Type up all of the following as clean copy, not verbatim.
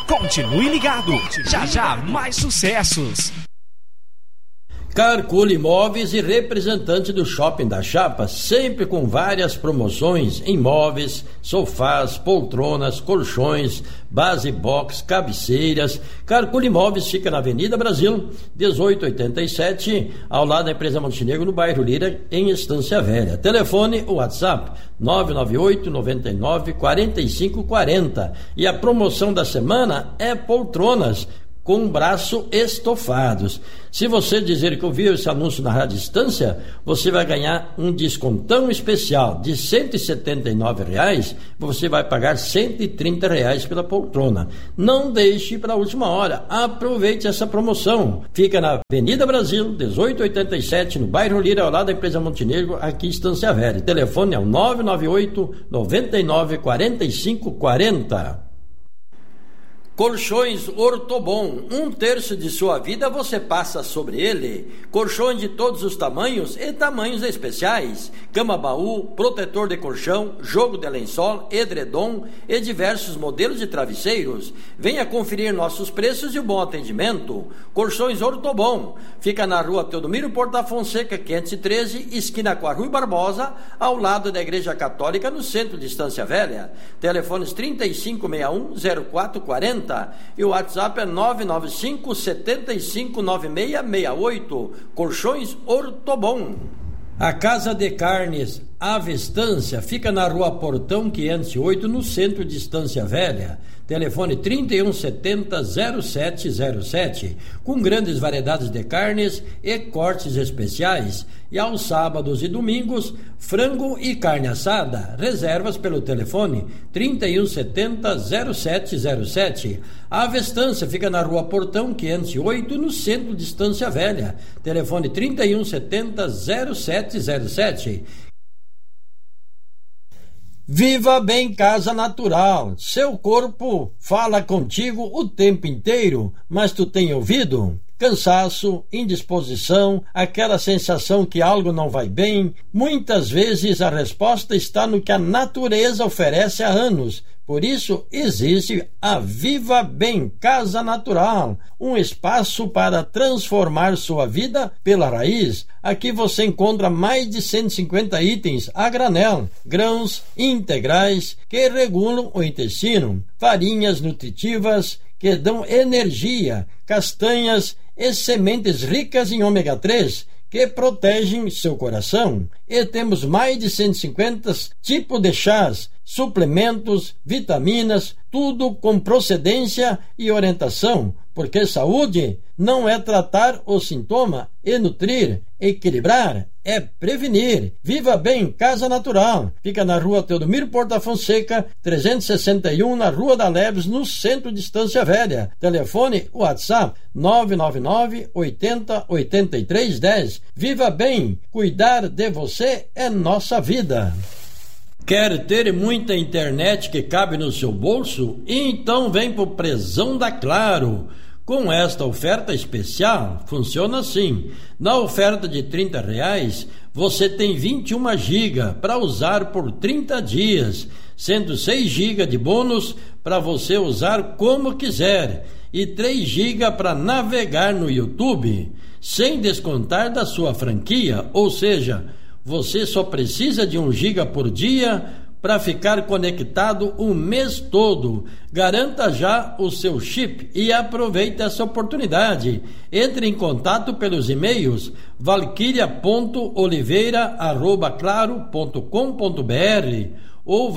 Continue ligado, já já mais sucessos. Carcul Imóveis e representante do Shopping da Chapa, sempre com várias promoções em móveis, sofás, poltronas, colchões, base box, cabeceiras. Carcul Imóveis fica na Avenida Brasil, 1887, ao lado da empresa Montenegro, no bairro Lira, em Estância Velha. Telefone, WhatsApp, 998-99-4540. E a promoção da semana é poltronas com braço estofados. Se você dizer que ouviu esse anúncio na Rádio Estância, você vai ganhar um descontão especial de R$ 179, você vai pagar R$ 130 pela poltrona. Não deixe para a última hora, aproveite essa promoção. Fica na Avenida Brasil, 1887, no bairro Lira, ao lado da empresa Montenegro, aqui em Estância Velha. O telefone é o 998-99-4540. Colchões Ortobon, 1/3 de sua vida você passa sobre ele. Colchões de todos os tamanhos e tamanhos especiais. Cama baú, protetor de colchão, jogo de lençol, edredom e diversos modelos de travesseiros. Venha conferir nossos preços e o bom atendimento. Colchões Ortobon, fica na rua Teodomiro Porta Fonseca, 513, esquina com a Rui Barbosa, ao lado da Igreja Católica, no centro de Estância Velha. Telefones 3561-0440 e o WhatsApp é 995-759668. Colchões Ortobon. A Casa de Carnes Avestância fica na rua Portão 508, no centro de Estância Velha. Telefone 3170-0707, com grandes variedades de carnes e cortes especiais. E aos sábados e domingos, frango e carne assada. Reservas pelo telefone 3170-0707. A Avestância fica na rua Portão 508, no centro de Estância Velha. Telefone 3170-0707. Viva Bem Casa Natural. Seu corpo fala contigo o tempo inteiro, mas tu tem ouvido? Cansaço, indisposição, aquela sensação que algo não vai bem. Muitas vezes a resposta está no que a natureza oferece há anos. Por isso existe a Viva Bem Casa Natural, um espaço para transformar sua vida pela raiz. Aqui você encontra mais de 150 itens a granel, grãos integrais que regulam o intestino, farinhas nutritivas que dão energia, castanhas e sementes ricas em ômega 3 que protegem seu coração. E temos mais de 150 tipos de chás, suplementos, vitaminas, tudo com procedência e orientação, porque saúde não é tratar o sintoma e nutrir, equilibrar, é prevenir. Viva Bem Casa Natural, fica na rua Teodomiro Porta Fonseca, 361, na Rua da Leves, no centro de Estância Velha. Telefone, WhatsApp 999-80-8310. Viva Bem, cuidar de você é nossa vida. Quer ter muita internet que cabe no seu bolso? Então vem pro Prezão da Claro. Com esta oferta especial, funciona assim. Na oferta de R$30, você tem 21 GB para usar por 30 dias, sendo 6 GB de bônus para você usar como quiser e 3 GB para navegar no YouTube, sem descontar da sua franquia, ou seja, você só precisa de 1 GB por dia para ficar conectado o mês todo. Garanta já o seu chip e aproveite essa oportunidade. Entre em contato pelos e-mails valquíria.oliveira@claro.com.br ou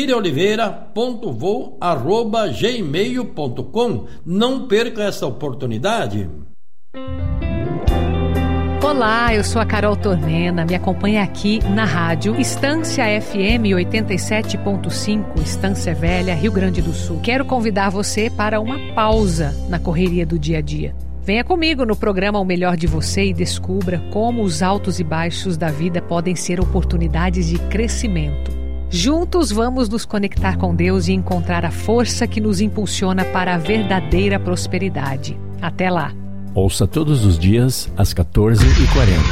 valquiriaoliveira.voo@gmail.com. Não perca essa oportunidade. Olá, eu sou a Carol Tornena, me acompanha aqui na rádio Estância FM 87.5, Estância Velha, Rio Grande do Sul. Quero convidar você para uma pausa na correria do dia a dia. Venha comigo no programa O Melhor de Você e descubra como os altos e baixos da vida podem ser oportunidades de crescimento. Juntos vamos nos conectar com Deus e encontrar a força que nos impulsiona para a verdadeira prosperidade. Até lá! Ouça todos os dias às 14h40.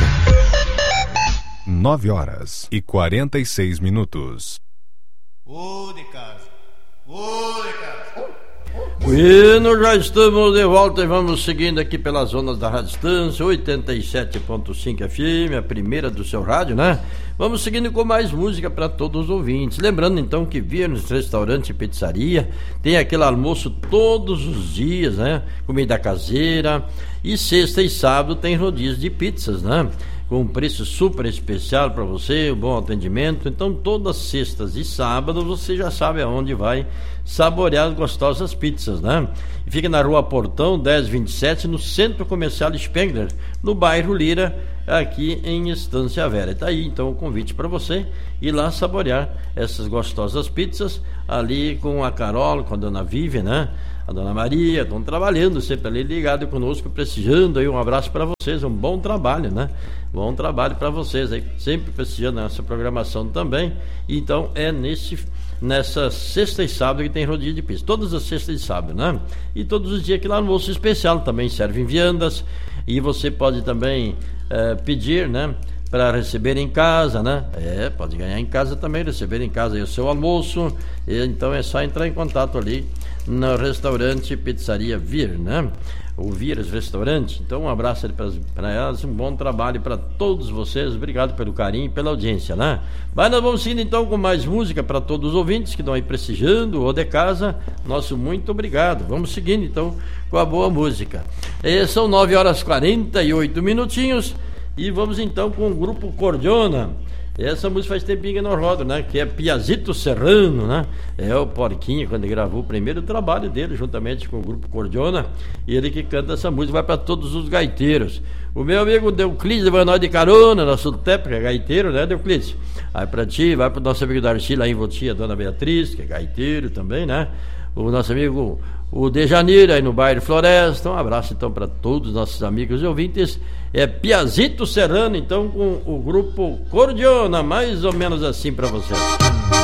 9h46. Ô de casa, ô de casa. Bueno, já estamos de volta e vamos seguindo aqui pelas zonas da Rádio Estância 87.5 FM, a primeira do seu rádio, né? Vamos seguindo com mais música para todos os ouvintes. Lembrando então que Viernes Restaurante e Pizzaria tem aquele almoço todos os dias, né? Comida caseira, e sexta e sábado tem rodízio de pizzas, né? Com um preço super especial para você, um bom atendimento. Então todas sextas e sábados você já sabe aonde vai saborear as gostosas pizzas, né? E fica na Rua Portão 1027, no Centro Comercial Spengler, no bairro Lira, aqui em Estância Velha. Tá aí então o convite para você ir lá saborear essas gostosas pizzas ali com a Carol, com a Dona Vivian, né? A Dona Maria, estão trabalhando sempre ali ligado conosco, prestigiando aí. Um abraço para vocês, um bom trabalho, né? Bom trabalho para vocês aí, sempre prestigiando essa programação também. Então é nessa sexta e sábado que tem rodízio de pizza, todas as sextas e sábado, né? E todos os dias que lá no almoço especial também servem viandas, e você pode também pedir, né? Para receber em casa, né? Pode ganhar em casa também, receber em casa aí o seu almoço. Então é só entrar em contato ali no restaurante Pizzaria Vir, né? O Viras Restaurante. Então um abraço para elas, um bom trabalho para todos vocês. Obrigado pelo carinho e pela audiência, né? Mas nós vamos seguindo então com mais música para todos os ouvintes que estão aí prestigiando ou de casa. Nosso muito obrigado. Vamos seguindo então com a boa música. São 9h48 e vamos então com o grupo Cordiona. Essa música faz tempinho que não roda, né? Que é Piazito Serrano, né? É o Porquinho, quando ele gravou o primeiro trabalho dele, juntamente com o grupo Cordiona. E ele que canta essa música, vai para todos os gaiteiros. O meu amigo Deuclides vai nós de carona, nosso técnico, é gaiteiro, né, Deuclides? Vai para ti, vai para o nosso amigo Darcy lá em Votia, a Dona Beatriz, que é gaiteiro também, né? O nosso amigo o De Janeiro aí no bairro Floresta. Um abraço então para todos os nossos amigos e ouvintes. É Piazito Serrano então com o grupo Cordiona, mais ou menos assim para vocês.